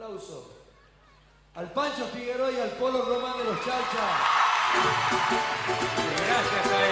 aplauso al Pancho Figueroa y al Polo Román de los Chalchas. Gracias a